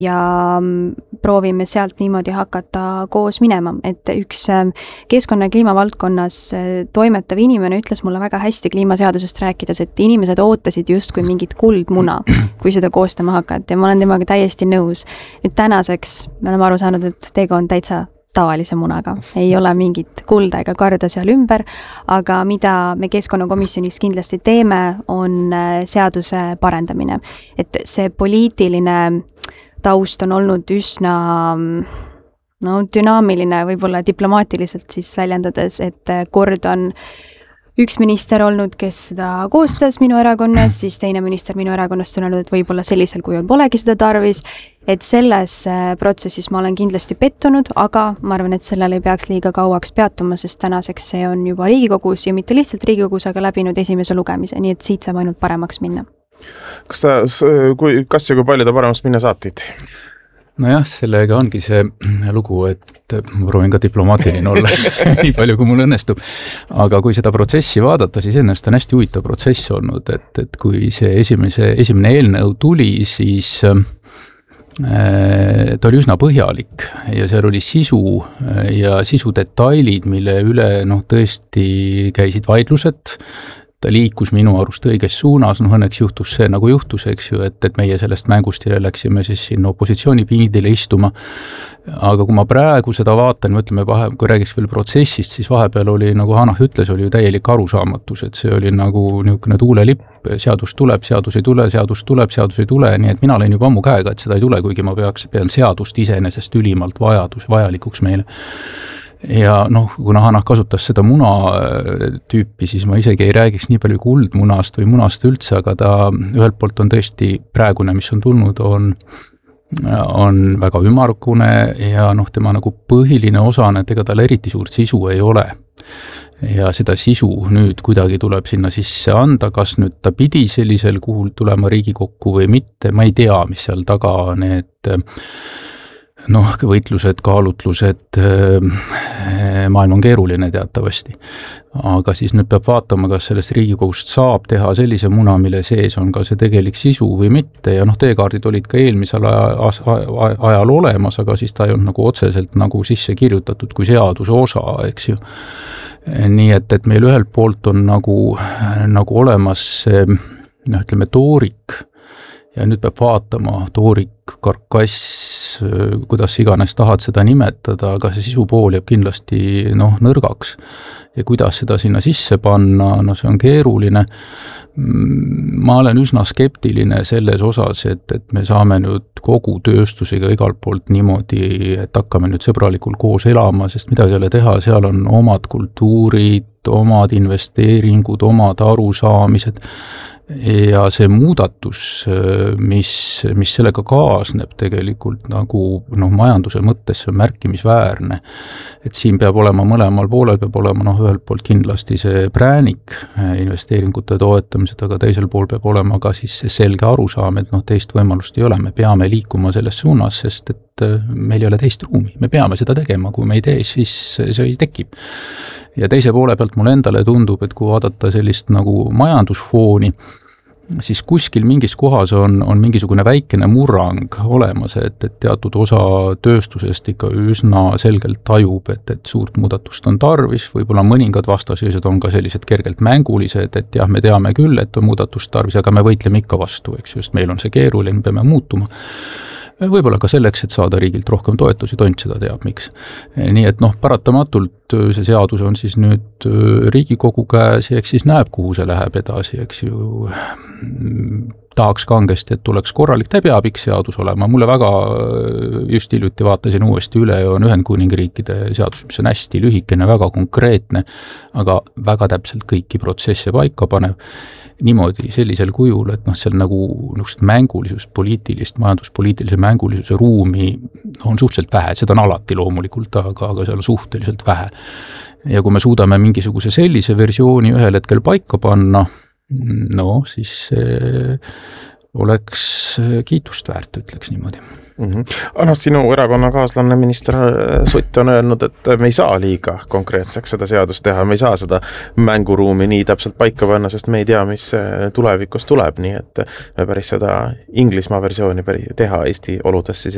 ja proovime sealt niimoodi hakata koos minema, et üks keskkonna ja kliimavaldkonnas toimetav inimene ütles mulle väga hästi kliimaseadusest rääkides, et inimesed ootasid justkui mingit kuldmuna, kui seda koostama hakati ja ma olen temaga täiesti nõus. Nüüd tänaseks me oleme aru saanud, et tegu on täitsa tavalise munaga. Ei ole mingit kulda ega karda seal ümber, aga mida me keskkonnakomisjonis kindlasti teeme, on seaduse parendamine. Et see poliitiline taust on olnud üsna dünaamiline, võib-olla diplomaatiliselt siis väljendades, et kord on üks minister olnud, kes seda koostas minu erakonnas, siis teine minister minu erakonnast on öelnud, et võib-olla sellisel kujul polegi seda tarvis, et selles protsessis ma olen kindlasti pettunud, aga ma arvan, et sellel ei peaks liiga kauaks peatuma, sest tänaseks see on juba Riigikogus ja mitte lihtsalt Riigikogus, aga läbinud esimese lugemise, nii et siit saab ainult paremaks minna. Kas kui palju ta paremaks minna saab, Tiit? Nojah, sellega ongi see lugu, et ma proovin ka diplomaatiline olla nii palju, kui mul õnnestub. Aga kui seda protsessi vaadata, siis ennast on hästi huvitav protsess olnud, et kui see esimene eelnõu tuli, siis ta oli üsna põhjalik ja seal oli sisu ja sisudetailid, mille üle tõesti käisid vaidlused. Ta liikus minu arust õiges suunas, õnneks juhtus see nagu juhtus, eks ju, et meie sellest mängustile läksime siis sinna opositsiooni piinidele istuma. Aga kui ma praegu seda vaatan, mõtleme, kui räägiks veel protsessist, siis vahepeal oli, nagu Hanah ütles, oli ju täielik arusaamatus, et see oli nagu niisugune tuulelipp, seadus tuleb, seadus ei tule, seadus tuleb, seadus ei tule, nii et mina olen juba ammu käega, et seda ei tule, kuigi ma pean seadust iseenesest ülimalt vajalikuks meile. Ja kuna Hanah kasutas seda muna tüüpi, siis ma isegi ei räägiks nii palju kuldmunast või munast üldse, aga ta ühelt poolt on tõesti praegune, mis on tulnud, on väga ümargune ja tema nagu põhiline osa, et ega tal eriti suurt sisu ei ole. Ja seda sisu nüüd kuidagi tuleb sinna sisse anda, kas nüüd ta pidi sellisel kuhul tulema Riigikokku või mitte, ma ei tea, mis seal taga need võitlused, kaalutlused, maailm on keeruline teatavasti. Aga siis nüüd peab vaatama, kas sellest Riigikogust saab teha sellise muna, mille sees on ka see tegelik sisu või mitte. Ja teekaardid olid ka eelmisel ajal olemas, aga siis ta ei olnud nagu otseselt nagu sisse kirjutatud kui seaduse osa, eks ju. Nii et meil ühelt poolt on nagu olemas ütleme toorik, ja nüüd peab vaatama toorik, karkass, kuidas iganes tahad seda nimetada, aga see sisupool jääb kindlasti nõrgaks. Ja kuidas seda sinna sisse panna, see on keeruline. Ma olen üsna skeptiline selles osas, et me saame nüüd kogu tööstusega igalt poolt niimoodi, et hakkame nüüd sõbralikul koos elama, sest midagi ei ole teha, seal on omad kultuurid, omad investeeringud, omad arusaamised. Ja see muudatus, mis sellega kaasneb tegelikult nagu majanduse mõttes on märkimisväärne. Et siin peab olema mõlemal poolel, peab olema ühelt poolt kindlasti see präänik investeeringute toetamised, aga teisel pool peab olema ka siis see selge arusaam, et teist võimalust ei ole, me peame liikuma selles suunas, sest et meil ei ole teist ruumi, me peame seda tegema, kui me ei tee, siis see tekib. Ja teise poole pealt mulle endale tundub, et kui vaadata sellist nagu majandusfooni, siis kuskil mingis kohas on mingisugune väikene murrang olemas, et teatud osa tööstusest ikka üsna selgelt tajub, et suurt muudatust on tarvis, võib-olla mõningad vastasseisud on ka sellised kergelt mängulised, et jah, me teame küll, et on muudatust tarvis, aga me võitleme ikka vastu, eks just meil on see keeruline, me peame muutuma. Võib-olla ka selleks, et saada riigilt rohkem toetusi, Tont seda teab, miks. Nii et paratamatult see seadus on siis nüüd Riigikogu käes, eks siis näeb, kuhu see läheb edasi, eks ju. Tahaks kangesti, et tuleks korralik, ta peab üks seadus olema. Mulle väga just hiljuti vaatasin uuesti üle, on Ühendkuningriikide seadus, mis on hästi lühikene, väga konkreetne, aga väga täpselt kõiki protsesse paika panev. Niimoodi sellisel kujul, et seal nagu mängulisust, majanduspoliitilise mängulisuse ruumi on suhteliselt vähe, seda on alati loomulikult, aga seal on suhteliselt vähe. Ja kui me suudame mingisuguse sellise versiooni ühel hetkel paika panna, siis oleks kiitust väärt, ütleks niimoodi. Anna, sinu erakonnakaaslane minister Sutt on öelnud, et me ei saa liiga konkreetseks seda seadust teha, me ei saa seda mänguruumi nii täpselt paika panna, sest me ei tea, mis tulevikus tuleb, nii et me päris seda Inglismaa versiooni teha Eesti oludes siis